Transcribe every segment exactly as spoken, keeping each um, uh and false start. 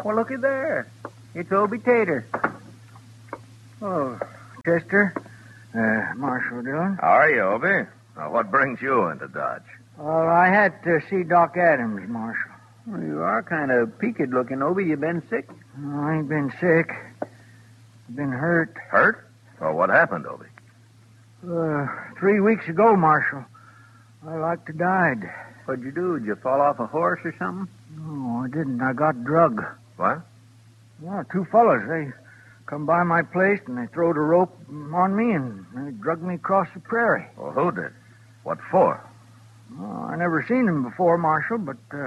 Well, looky there. It's Obie Tater. Oh, Chester. Uh, Marshal Dillon. How are you, Obie? Now, what brings you into Dodge? Well, I had to see Doc Adams, Marshal. Well, you are kind of peaked looking, Obie. You been sick? Oh, I ain't been sick. I've been hurt. Hurt? Well, what happened, Obie? Uh, three weeks ago, Marshal. I like to died. What'd you do? Did you fall off a horse or something? No, I didn't. I got drug. What? Well, two fellas, they come by my place and they throwed a rope on me and they drugged me across the prairie. Well, who did? What for? Oh, I never seen them before, Marshal, but uh,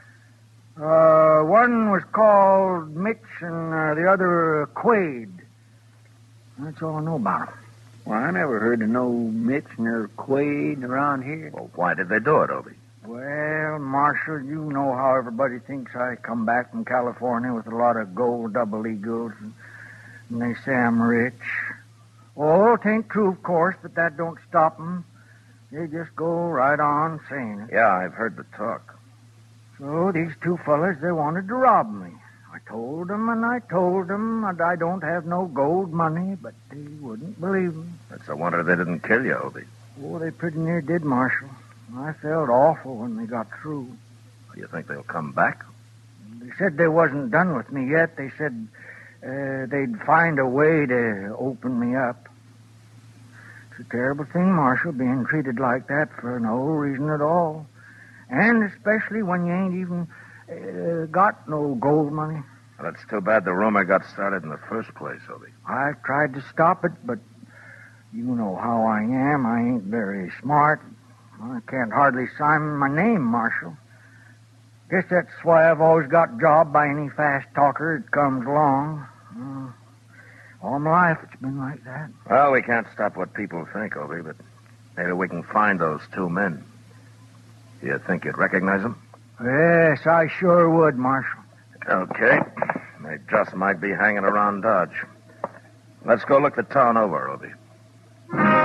uh, one was called Mitch and uh, the other uh, Quaid. That's all I know about them. Well, I never heard of no Mitch nor Quaid around here. Well, why did they do it, Obie? Well, Marshal, you know how everybody thinks I come back from California with a lot of gold double eagles, and, and they say I'm rich. Oh, it ain't true, of course, but that don't stop 'em. They just go right on saying it. Yeah, I've heard the talk. So these two fellas, they wanted to rob me. I told them and I told them that I don't have no gold money, but they wouldn't believe me. It's a wonder they didn't kill you, Obie. Oh, they pretty near did, Marshal. I felt awful when they got through. You think they'll come back? They said they wasn't done with me yet. They said uh, they'd find a way to open me up. It's a terrible thing, Marshal, being treated like that for no reason at all. And especially when you ain't even uh, got no gold money. Well, it's too bad the rumor got started in the first place, Obie. I tried to stop it, but you know how I am. I ain't very smart. I can't hardly sign my name, Marshal. Guess that's why I've always got job by any fast talker that comes along. Uh, all my life it's been like that. Well, we can't stop what people think, Obie, but maybe we can find those two men. Do you think you'd recognize them? Yes, I sure would, Marshal. Okay. They just might be hanging around Dodge. Let's go look the town over, Obie.